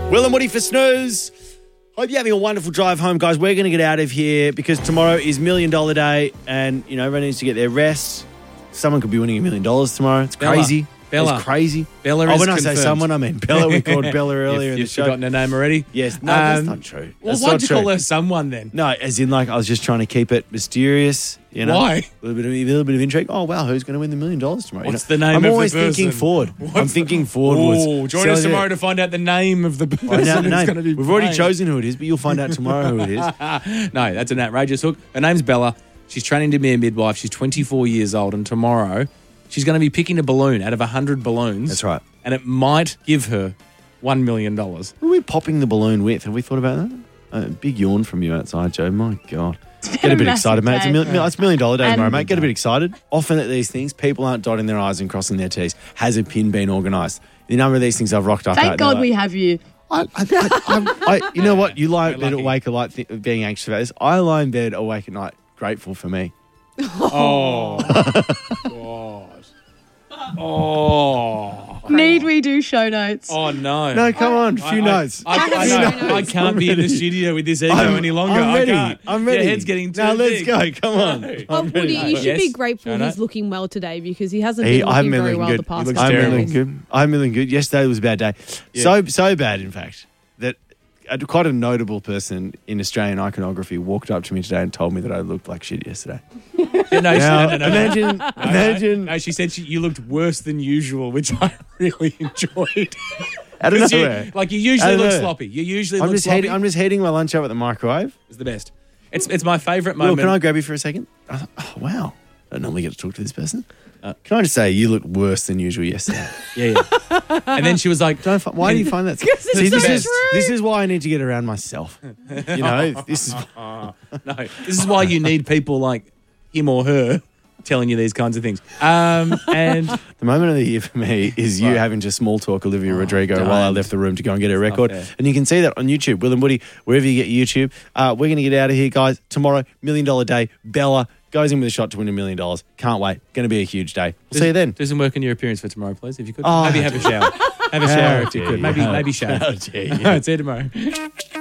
Will and Woody for Snooze. Hope you're having a wonderful drive home, guys. We're going to get out of here because tomorrow is $1 Million Day and, everyone needs to get their rest. Someone could be winning $1 million tomorrow. It's crazy. Bella. It's crazy. Bella is when I confirmed. say someone, I mean Bella. We called Bella earlier in the You've show. forgotten her name already? Yes. No, that's not true. Well, That's why'd not you true. call her someone then? No, as in I was just trying to keep it mysterious. Why? A little bit of intrigue. Oh, wow, who's going to win the $1 million tomorrow? What's the name I'm of the always person? thinking forward. I'm thinking forward. Oh, join us tomorrow to find out the name of the person Find out the who's name. going to be We've already playing. chosen who it is, but you'll find out tomorrow who it is. No, that's an outrageous hook. Her name's Bella. She's training to be a midwife. She's 24 years old, and tomorrow she's going to be picking a balloon out of 100 balloons. That's right. And it might give her $1 million. Who are we popping the balloon with? Have we thought about that? A big yawn from you outside, Joe. My God. Get a bit excited, mate. It's $1 million day tomorrow, mate. Get a bit excited. Often at these things, people aren't dotting their I's and crossing their T's. Has a pin been organised? The number of these things I've rocked up Thank at. God we have you. You know what? You lie in bed lucky. awake at night being anxious about this. I lie in bed awake at night grateful for me. Oh, God. Oh. Need we do show notes? Oh, no. No, come on. Few notes. I can't be in the studio with this ego any longer. I'm ready. I can't. I'm ready. Your head's getting too Now let's big. go. Come on. No. Oh, I'm Woody, ready. you should Yes. be grateful No, no. he's looking well today because he hasn't Hey, been I'm looking very feeling well good. the past looks couple I'm of terrible. days. feeling good. I'm feeling good. Yesterday was a bad day. Yeah. So bad, in fact, that quite a notable person in Australian iconography walked up to me today and told me that I looked like shit yesterday. Yeah, no, Now, no. imagine. No, she said you looked worse than usual, which I really enjoyed. Out of 'Cause nowhere. you usually Out of look nowhere. sloppy. You usually I'm look just sloppy. I'm just heating my lunch up at the microwave. It's the best. It's my favourite Will, moment. can I grab you for a second? Oh, wow. I don't normally get to talk to this person. Can I just say you looked worse than usual yesterday? Yeah. And then she was like, Why do you find that? Because it's so true. This is why I need to get around myself. This is no, this is why you need people like him or her telling you these kinds of things. And the moment of the year for me is you having to small talk Olivia Rodrigo while I left the room to go and get her record. fair. And you can see that on YouTube, Will and Woody, wherever you get YouTube. We're going to get out of here, guys. Tomorrow, $1 Million Day. Bella goes in with a shot to win $1 million. Can't wait. Going to be a huge day. We'll see you then. do some work on your appearance for tomorrow, please, if you could. Oh, Maybe have a shower. Have a shower if you dare could. you. Maybe shave. How dare you. See you tomorrow.